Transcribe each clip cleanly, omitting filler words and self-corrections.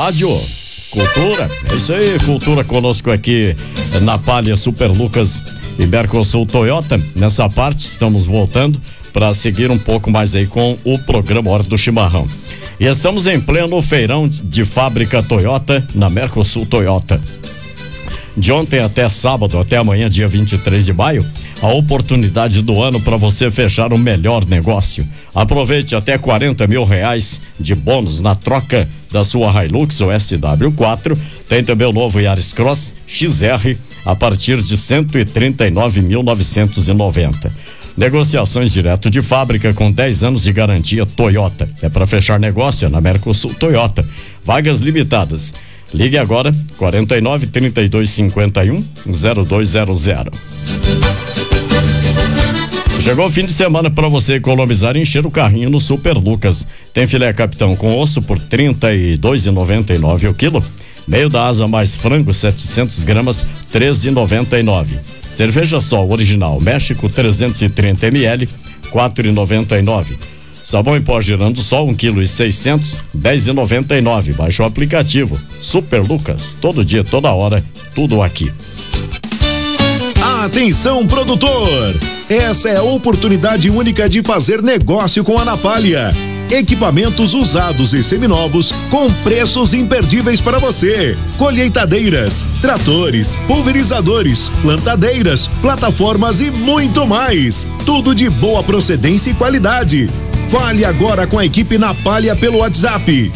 rádio. Cultura, é isso aí, cultura conosco aqui na Palha, Super Lucas e Mercosul Toyota. Nessa parte estamos voltando para seguir um pouco mais aí com o programa Hora do Chimarrão. E estamos em pleno feirão de fábrica Toyota na Mercosul Toyota. De ontem até sábado, até amanhã, dia 23 de maio, a oportunidade do ano para você fechar o melhor negócio. Aproveite até R$40 mil de bônus na troca da sua Hilux ou SW4. Tem também o novo Yaris Cross XR a partir de R$139.990. Negociações direto de fábrica com 10 anos de garantia Toyota. É para fechar negócio na Mercosul Toyota. Vagas limitadas. Ligue agora, 49-3251-0200. Chegou o fim de semana para você economizar e encher o carrinho no Super Lucas. Tem filé capitão com osso por R$32,99 o quilo. Meio da asa mais frango, 700 gramas, R$13,99. Cerveja Sol original México, 330 ml, R$4,99. Sabão em pó Girando Sol, 1,6 kg, R$10,99. Baixe o aplicativo Super Lucas, todo dia, toda hora, tudo aqui. Atenção, produtor! Essa é a oportunidade única de fazer negócio com a Napalha. Equipamentos usados e seminovos com preços imperdíveis para você. Colheitadeiras, tratores, pulverizadores, plantadeiras, plataformas e muito mais. Tudo de boa procedência e qualidade. Fale agora com a equipe Napalha pelo WhatsApp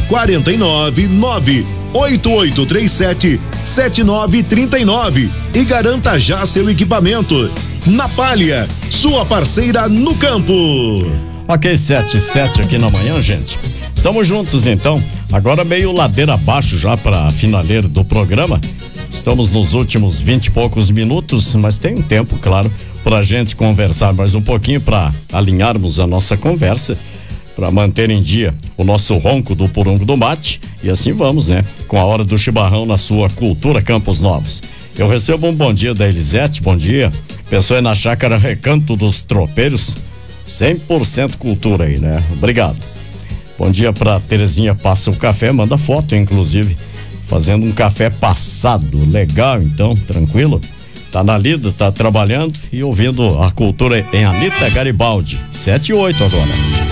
499-8837-7939 e garanta já seu equipamento. Napalha, sua parceira no campo. Ok, 7:07 aqui na manhã, gente. Estamos juntos então. Agora meio ladeira abaixo já para a finaleira do programa. Estamos nos últimos 20 e poucos minutos, mas tem um tempo, claro, pra gente conversar mais um pouquinho, para alinharmos a nossa conversa, para manter em dia o nosso ronco do Purungo do Mate, e assim vamos, né? Com a Hora do Chimarrão na sua Cultura Campos Novos. Eu recebo um bom dia da Elisete, bom dia. Pessoa na Chácara Recanto dos Tropeiros, 100% cultura aí, né? Obrigado. Bom dia pra Terezinha Passa o Café, manda foto, inclusive, fazendo um café passado, legal então, tranquilo? Tá na lida, tá trabalhando e ouvindo a cultura em Anita Garibaldi, 7 e 8 agora.